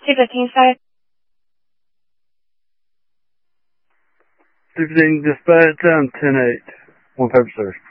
记者听3。 15 dispatch, 10-8, 1 Pepper Service.